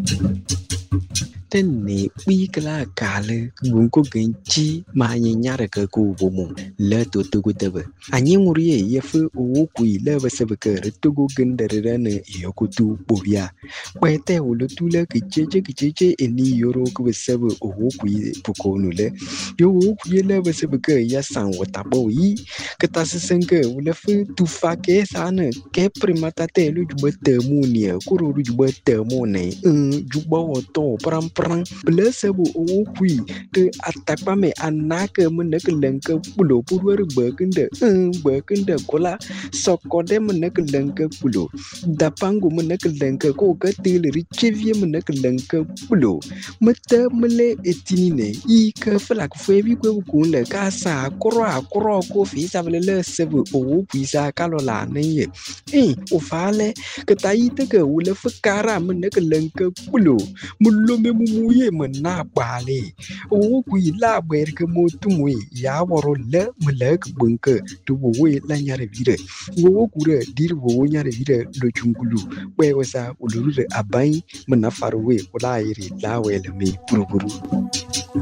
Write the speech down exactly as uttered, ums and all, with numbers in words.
Tên nị uy cái là cả lơ gun ko genchi ma nyi nyara ka ku bomo le to to go debe anyi nguri ye ye fu o ku le ba se be ka re to go gen de re ne yo ku tu bo ya ba te o le tu le ki che che ki che che eni yoro ku be se be o ku pu ko nu le yo o ku ye le ba se be ka ya san wo ta bo yi ka ta se sen ka o le fu tu fa ke sa ne ke primata te lu ju be te mu ni ku ro ju be te mu ne ju bo wo to pram pram blese bu o kui te atakpa me anake mene kelenke pulo purwer bekende bekende kola sokode mene kelenke pulo dapangu mene kelenke ko ketil richevie mene kelenke pulo mete mele etinine i ke flak febi ko kunle kasa akro akro ko fi savele sebu o kui sa kalola ne ye eh o fale ke taite ke ule fukara mene kelenke pulo mulo me mumuye mena bale o kui la ber ke motumwe ya woro le melek bunke to we la nyare vire wo kure dir wo nyare vire lo chungulu we wasa uluru abai mena farwe kula iri la we le me purupuru